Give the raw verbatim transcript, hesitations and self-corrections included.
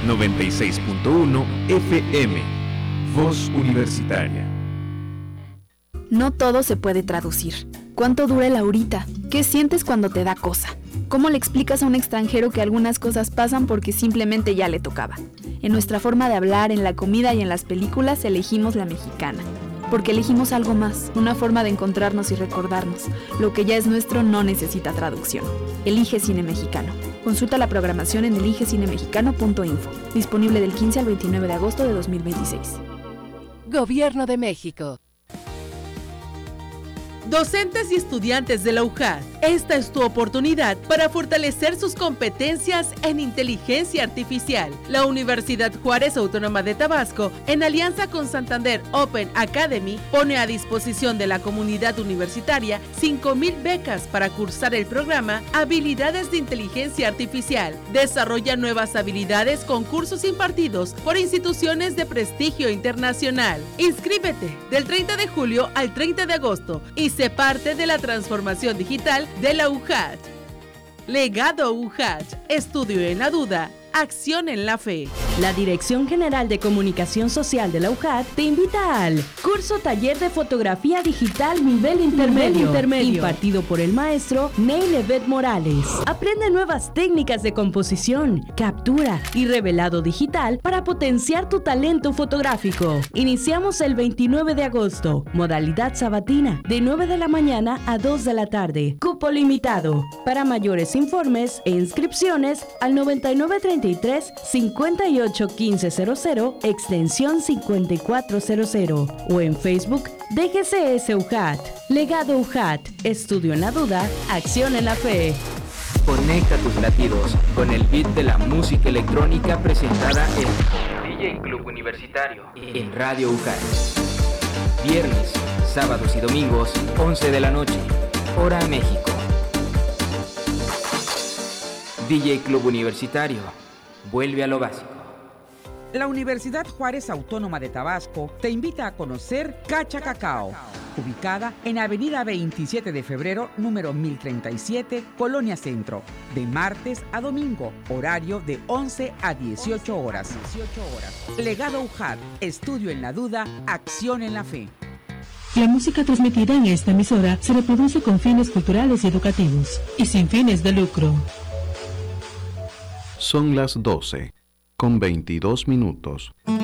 noventa y seis punto uno F M. Voz Universitaria. No todo se puede traducir. ¿Cuánto dura el ahorita? ¿Qué sientes cuando te da cosa? ¿Cómo le explicas a un extranjero que algunas cosas pasan porque simplemente ya le tocaba? En nuestra forma de hablar, en la comida y en las películas elegimos la mexicana. Porque elegimos algo más, una forma de encontrarnos y recordarnos. Lo que ya es nuestro no necesita traducción. Elige Cine Mexicano. Consulta la programación en elige cine mexicano punto info. Disponible del quince al veintinueve de agosto de dos mil veintiséis. Gobierno de México. Docentes y estudiantes de la U J A D, esta es tu oportunidad para fortalecer sus competencias en inteligencia artificial. La Universidad Juárez Autónoma de Tabasco, en alianza con Santander Open Academy, pone a disposición de la comunidad universitaria cinco mil becas para cursar el programa Habilidades de Inteligencia Artificial. Desarrolla nuevas habilidades con cursos impartidos por instituciones de prestigio internacional. Inscríbete del treinta de julio al treinta de agosto y se parte de la transformación digital de la U J A D. Legado U J A D. Estudio en la duda. Acción en la fe. La Dirección General de Comunicación Social de la U J A D te invita al curso taller de fotografía digital nivel intermedio, nivel intermedio impartido por el maestro Neil Evet Morales. Aprende nuevas técnicas de composición, captura y revelado digital para potenciar tu talento fotográfico. Iniciamos el veintinueve de agosto, modalidad sabatina, de nueve de la mañana a dos de la tarde. Cupo limitado. Para mayores informes e inscripciones al noventa y nueve treinta y tres cincuenta y ocho quince cero cero, extensión cincuenta y cuatro cero cero, o en Facebook D G C S U J A D. Legado U J A D. Estudio en la duda, acción en la fe. Conecta tus latidos con el beat de la música electrónica presentada en D J Club Universitario en Radio U J A D. Viernes, sábados y domingos, once de la noche, hora México. D J Club Universitario. Vuelve a lo básico. La Universidad Juárez Autónoma de Tabasco te invita a conocer Cacha Cacao, ubicada en Avenida veintisiete de febrero, número mil treinta y siete, Colonia Centro, de martes a domingo, horario de once a dieciocho horas. Legado U J A D, estudio en la duda, acción en la fe. La música transmitida en esta emisora se reproduce con fines culturales y educativos y sin fines de lucro. Son las doce, con veintidós minutos.